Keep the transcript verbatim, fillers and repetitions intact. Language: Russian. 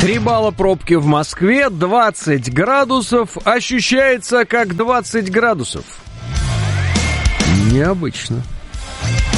Три балла пробки в Москве, двадцать градусов, ощущается как двадцать градусов. Необычно.